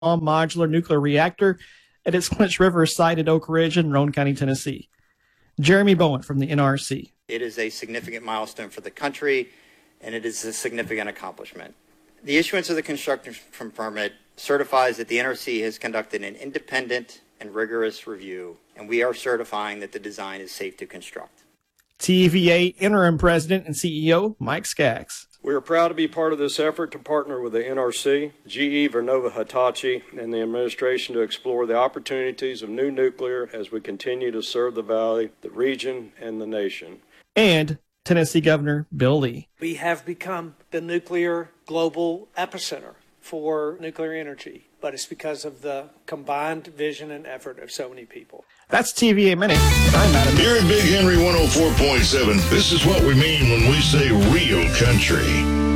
modular nuclear reactor at its Clinch River site at Oak Ridge in Roane County, Tennessee. Jeremy Bowen from the NRC. It is a significant milestone for the country, and it is a significant accomplishment. The issuance of the construction permit certifies that the NRC has conducted an independent and rigorous review, and we are certifying that the design is safe to construct. TVA Interim President and CEO Mike Skaggs. We are proud to be part of this effort to partner with the NRC, GE Vernova Hitachi, and the administration to explore the opportunities of new nuclear as we continue to serve the Valley, the region, and the nation. And Tennessee Governor Bill Lee. We have become the nuclear global epicenter for nuclear energy, but it's because of the combined vision and effort of so many people. That's TVA Minute. I'm Adam. Here at Big Henry 104.7, this is what we mean when we say real country.